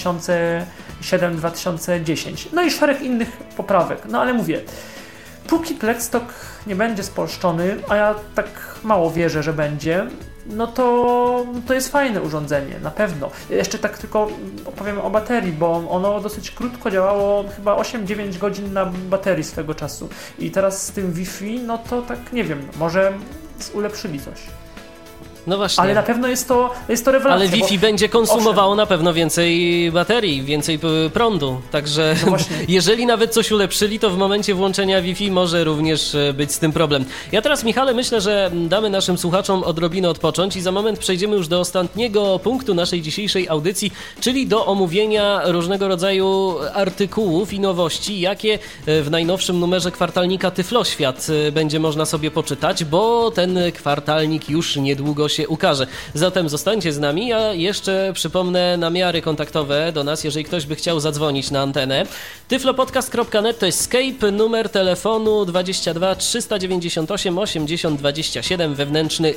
2007-2010, no i szereg innych poprawek, no ale mówię, póki Plexstock nie będzie spolszczony, a ja tak mało wierzę, że będzie, no to jest fajne urządzenie, na pewno. Jeszcze tak tylko opowiem o baterii, bo ono dosyć krótko działało, chyba 8-9 godzin na baterii swego czasu. I teraz z tym Wi-Fi, no to tak nie wiem, może ulepszyli coś. No właśnie. Ale na pewno jest to rewelacja. Ale Wi-Fi będzie konsumowało na pewno więcej baterii, więcej prądu. Także jeżeli nawet coś ulepszyli, to w momencie włączenia Wi-Fi może również być z tym problem. Ja teraz, Michale, myślę, że damy naszym słuchaczom odrobinę odpocząć i za moment przejdziemy już do ostatniego punktu naszej dzisiejszej audycji, czyli do omówienia różnego rodzaju artykułów i nowości, jakie w najnowszym numerze kwartalnika Tyfloświat będzie można sobie poczytać, bo ten kwartalnik już niedługo się ukaże. Zatem zostańcie z nami. Ja jeszcze przypomnę namiary kontaktowe do nas, jeżeli ktoś by chciał zadzwonić na antenę. tyflopodcast.net to jest Skype, numer telefonu 22 398 80 27, wewnętrzny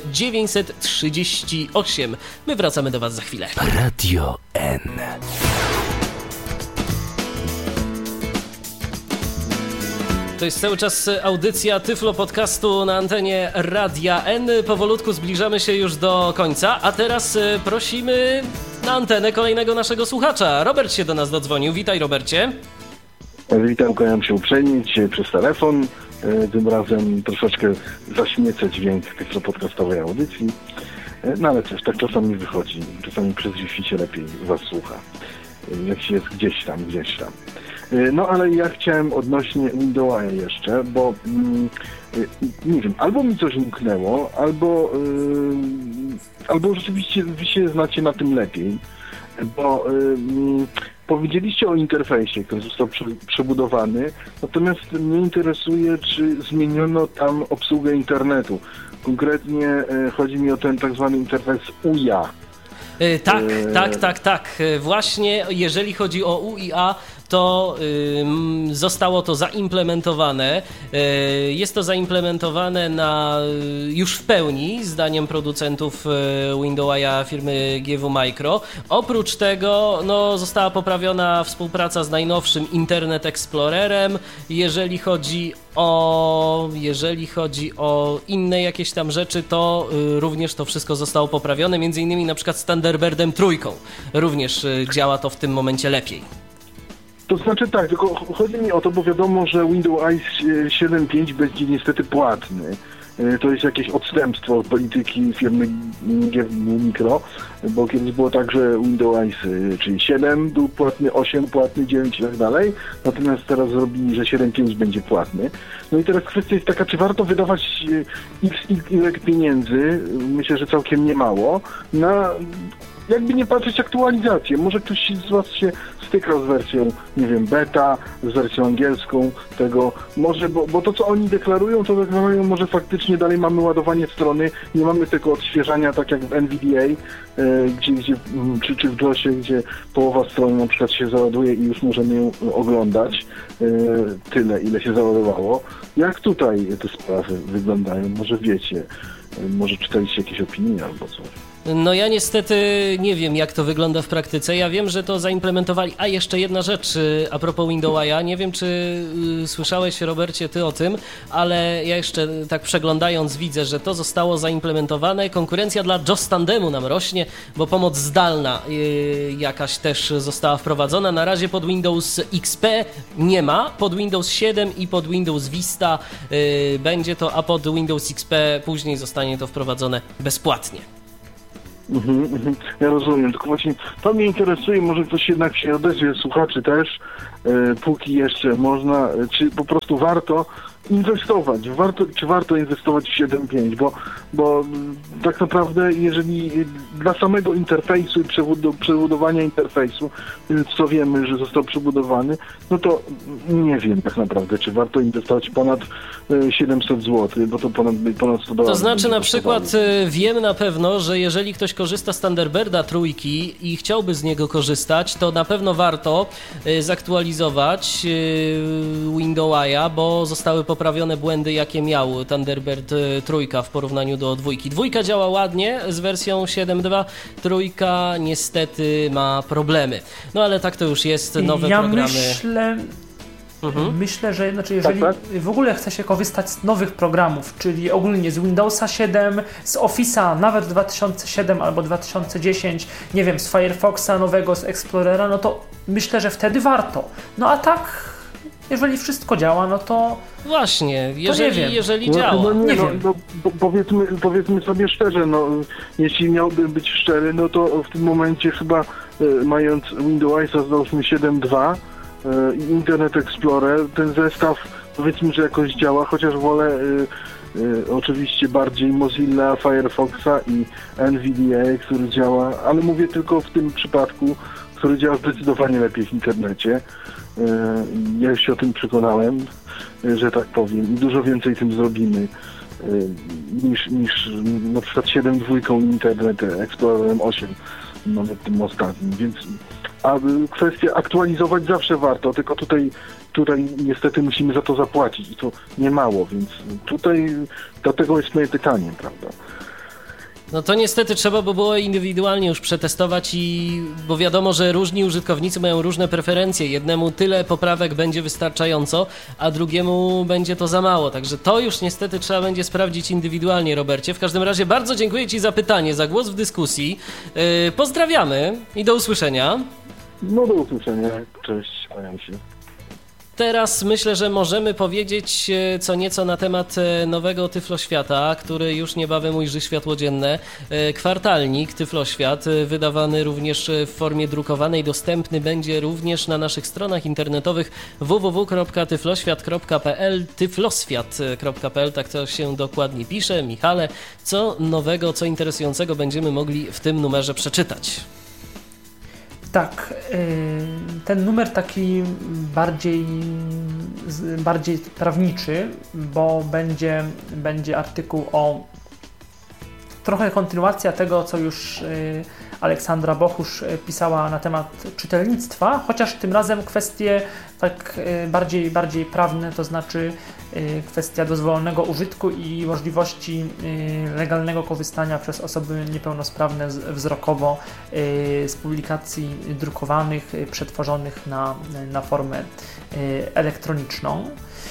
938. My wracamy do was za chwilę. Radio N. To jest cały czas audycja Tyflo Podcastu na antenie Radia N. Powolutku zbliżamy się już do końca, a teraz prosimy na antenę kolejnego naszego słuchacza. Robert się do nas dodzwonił. Witaj, Robercie. Witam, kłaniam się uprzejmie dzisiaj przez telefon. Tym razem troszeczkę zaśmiecę dźwięk Tyflo Podcastowej audycji. No ale też tak czasami wychodzi. Czasami przez Wi-Fi się lepiej was słucha. Jak się jest gdzieś tam. No ale ja chciałem odnośnie Windowsa jeszcze, bo nie wiem, albo mi coś umknęło, albo rzeczywiście wy się znacie na tym lepiej, bo powiedzieliście o interfejsie, który został przebudowany, natomiast mnie interesuje, czy zmieniono tam obsługę internetu. Konkretnie chodzi mi o ten tak zwany interfejs UIA. Tak. Właśnie jeżeli chodzi o UIA, to zostało to zaimplementowane. Jest to zaimplementowane już w pełni, zdaniem producentów Windowsa firmy GW Micro. Oprócz tego została poprawiona współpraca z najnowszym Internet Explorerem. Jeżeli chodzi o inne jakieś tam rzeczy, to również to wszystko zostało poprawione. Między innymi na przykład z Thunderbird 3. Również działa to w tym momencie lepiej. To znaczy tak, tylko chodzi mi o to, bo wiadomo, że Windows 7.5 będzie niestety płatny. To jest jakieś odstępstwo od polityki firmy GW Micro, bo kiedyś było tak, że Windows, czyli 7 był płatny, 8 płatny, 9 i tak dalej, natomiast teraz zrobili, że 7.5 będzie płatny. No i teraz kwestia jest taka, czy warto wydawać x pieniędzy, myślę, że całkiem niemało, na jakby nie patrzeć aktualizację. Może ktoś z was się styka z wersją, nie wiem, beta, z wersją angielską tego, może, bo to co oni deklarują, może faktycznie dalej mamy ładowanie strony, nie mamy tego odświeżania tak jak w NVDA, czy w JOSie, gdzie połowa strony na przykład się załaduje i już możemy ją oglądać tyle, ile się załadowało. Jak tutaj te sprawy wyglądają? Może wiecie. Może czytaliście jakieś opinie albo coś. No ja niestety nie wiem, jak to wygląda w praktyce. Ja wiem, że to zaimplementowali. A jeszcze jedna rzecz a propos Windowsa. Nie wiem, czy słyszałeś, Robercie, ty o tym, ale ja jeszcze tak przeglądając widzę, że to zostało zaimplementowane. Konkurencja dla JOS Tandemu nam rośnie, bo pomoc zdalna jakaś też została wprowadzona. Na razie pod Windows XP nie ma. Pod Windows 7 i pod Windows Vista będzie to, a pod Windows XP później zostanie to wprowadzone bezpłatnie. Ja rozumiem, tylko właśnie to mnie interesuje, może ktoś jednak się odezwie, słuchaczy też, póki jeszcze można, czy po prostu warto inwestować, czy warto inwestować w 7.5, bo tak naprawdę jeżeli dla samego interfejsu i przebudowania interfejsu, co wiemy, że został przebudowany, no to nie wiem tak naprawdę, czy warto inwestować ponad 700 zł, bo to ponad $100. To znaczy na przykład wiem na pewno, że jeżeli ktoś korzysta z Thunderbirda trójki i chciałby z niego korzystać, to na pewno warto zaktualizować Windowsa, bo zostały poprawione błędy, jakie miał Thunderbird trójka w porównaniu do dwójki. Dwójka działa ładnie z wersją 7.2, trójka niestety ma problemy. No ale tak to już jest, nowe programy. Myślę, że jeżeli w ogóle chce się korzystać z nowych programów, czyli ogólnie z Windowsa 7, z Office'a nawet 2007 albo 2010, nie wiem, z Firefoxa nowego, z Explorera, no to myślę, że wtedy warto. No a tak, jeżeli wszystko działa, no to... Właśnie, jeżeli działa. Nie wiem. Powiedzmy sobie szczerze, jeśli miałbym być szczery, no to w tym momencie chyba mając Windowsa załóżmy 7.2 i Internet Explorer, ten zestaw powiedzmy, że jakoś działa, chociaż wolę oczywiście bardziej Mozilla, Firefoxa i NVDA, który działa, ale mówię tylko w tym przypadku, który działa zdecydowanie lepiej w internecie. Ja już się o tym przekonałem, że tak powiem, i dużo więcej tym zrobimy niż na przykład 7.2 Internet Explorerem 8, nawet tym ostatnim, więc kwestię aktualizować zawsze warto, tylko tutaj niestety musimy za to zapłacić i to nie mało, więc tutaj dlatego jest moje pytanie, prawda? No to niestety trzeba by było indywidualnie już przetestować, bo wiadomo, że różni użytkownicy mają różne preferencje. Jednemu tyle poprawek będzie wystarczająco, a drugiemu będzie to za mało. Także to już niestety trzeba będzie sprawdzić indywidualnie, Robercie. W każdym razie bardzo dziękuję Ci za pytanie, za głos w dyskusji. Pozdrawiamy i do usłyszenia. No do usłyszenia. Cześć, kłaniam się. Teraz myślę, że możemy powiedzieć co nieco na temat nowego Tyfloświata, który już niebawem ujrzy światło dzienne. Kwartalnik Tyfloświat, wydawany również w formie drukowanej, dostępny będzie również na naszych stronach internetowych www.tyfloświat.pl, tyfloswiat.pl, tak to się dokładnie pisze. Michale, co nowego, co interesującego będziemy mogli w tym numerze przeczytać? Tak, ten numer taki bardziej prawniczy, bo będzie artykuł o trochę kontynuacja tego, co już Aleksandra Bochusz pisała na temat czytelnictwa, chociaż tym razem kwestie tak bardziej prawne, to znaczy kwestia dozwolonego użytku i możliwości legalnego korzystania przez osoby niepełnosprawne wzrokowo z publikacji drukowanych, przetworzonych na formę elektroniczną.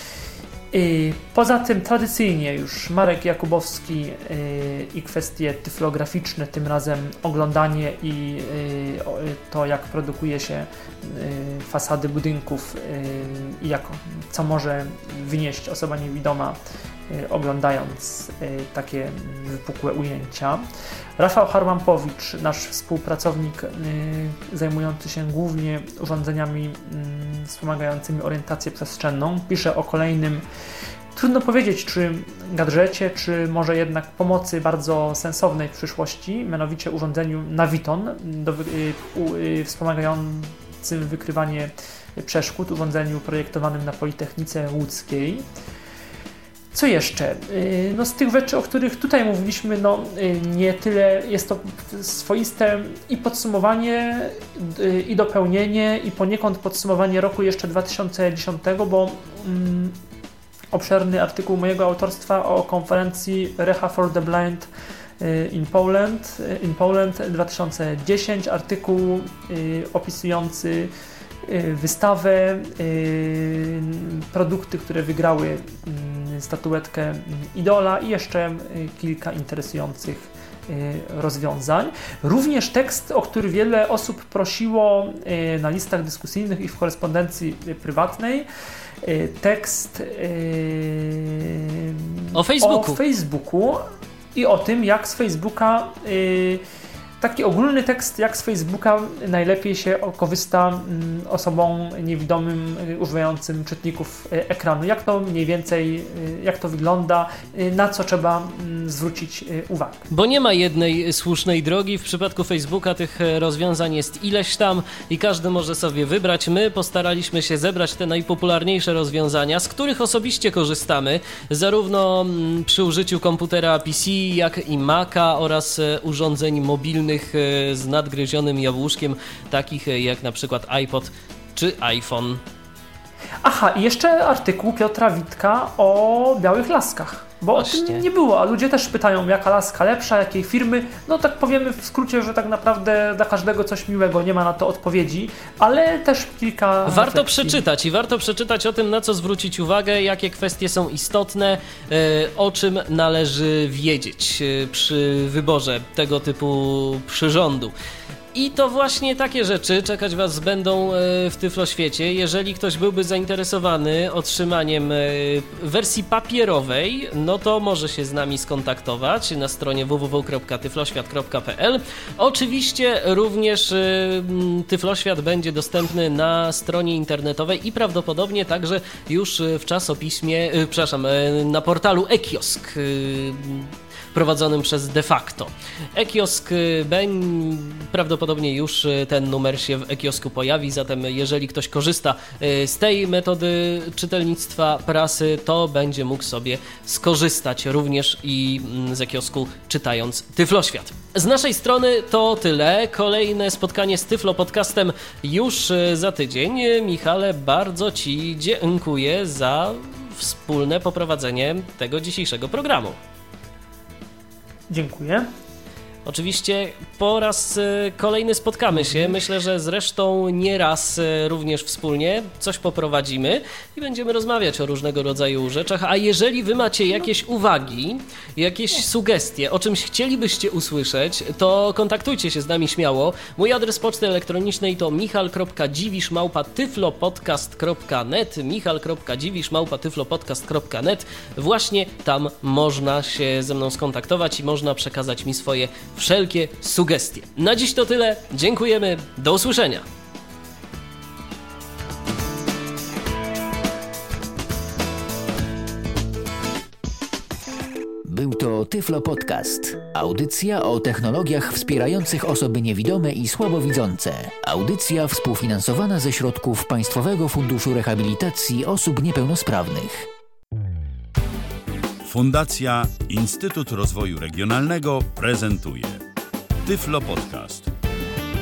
Poza tym tradycyjnie już Marek Jakubowski i kwestie tyflograficzne, tym razem oglądanie i to, jak produkuje się fasady budynków i co może wynieść osoba niewidoma, oglądając takie wypukłe ujęcia. Rafał Harłampowicz, nasz współpracownik zajmujący się głównie urządzeniami wspomagającymi orientację przestrzenną, pisze o kolejnym, trudno powiedzieć, czy gadżecie, czy może jednak pomocy bardzo sensownej w przyszłości, mianowicie urządzeniu Naviton wspomagającym wykrywanie przeszkód, urządzeniu projektowanym na Politechnice Łódzkiej. Co jeszcze? No z tych rzeczy, o których tutaj mówiliśmy, nie tyle jest to swoiste i podsumowanie, i dopełnienie, i poniekąd podsumowanie roku jeszcze 2010, bo obszerny artykuł mojego autorstwa o konferencji Reha for the Blind in Poland 2010, artykuł opisujący wystawę, produkty, które wygrały statuetkę Idola i jeszcze kilka interesujących rozwiązań. Również tekst, o który wiele osób prosiło na listach dyskusyjnych i w korespondencji prywatnej. Tekst o Facebooku i o tym, jak z Facebooka, taki ogólny tekst, jak z Facebooka najlepiej się korzysta osobom niewidomym używającym czytników ekranu. Jak to mniej więcej, jak to wygląda, na co trzeba zwrócić uwagę. Bo nie ma jednej słusznej drogi. W przypadku Facebooka tych rozwiązań jest ileś tam i każdy może sobie wybrać. My postaraliśmy się zebrać te najpopularniejsze rozwiązania, z których osobiście korzystamy, zarówno przy użyciu komputera PC, jak i Maca oraz urządzeń mobilnych z nadgryzionym jabłuszkiem, takich jak na przykład iPod czy iPhone. Aha, i jeszcze artykuł Piotra Witka o białych laskach, bo właśnie o tym nie było, a ludzie też pytają, jaka laska lepsza, jakiej firmy. No tak powiemy w skrócie, że tak naprawdę dla każdego coś miłego, nie ma na to odpowiedzi, ale też kilka Warto przeczytać o tym, na co zwrócić uwagę, jakie kwestie są istotne, o czym należy wiedzieć przy wyborze tego typu przyrządu. I to właśnie takie rzeczy czekać Was będą w Tyfloświecie. Jeżeli ktoś byłby zainteresowany otrzymaniem wersji papierowej, no to może się z nami skontaktować na stronie www.tyfloświat.pl. Oczywiście również Tyfloświat będzie dostępny na stronie internetowej i prawdopodobnie także już w czasopiśmie, na portalu e-kiosk prowadzonym przez De Facto. E-kiosk, prawdopodobnie już ten numer się w e-kiosku pojawi, zatem jeżeli ktoś korzysta z tej metody czytelnictwa prasy, to będzie mógł sobie skorzystać również i z e-kiosku, czytając Tyfloświat. Z naszej strony to tyle. Kolejne spotkanie z Tyflo Podcastem już za tydzień. Michale, bardzo Ci dziękuję za wspólne poprowadzenie tego dzisiejszego programu. Dziękuję. Oczywiście po raz kolejny spotkamy się. Myślę, że zresztą nie raz również wspólnie coś poprowadzimy i będziemy rozmawiać o różnego rodzaju rzeczach. A jeżeli Wy macie jakieś uwagi, jakieś sugestie, o czymś chcielibyście usłyszeć, to kontaktujcie się z nami śmiało. Mój adres poczty elektronicznej to michal.dziwisz@tyflopodcast.net michal.dziwisz@tyflopodcast.net. Właśnie tam można się ze mną skontaktować i można przekazać mi swoje wszelkie sugestie. Na dziś to tyle. Dziękujemy. Do usłyszenia. Był to Tyflo Podcast. Audycja o technologiach wspierających osoby niewidome i słabowidzące. Audycja współfinansowana ze środków Państwowego Funduszu Rehabilitacji Osób Niepełnosprawnych. Fundacja Instytut Rozwoju Regionalnego prezentuje Tyflo Podcast.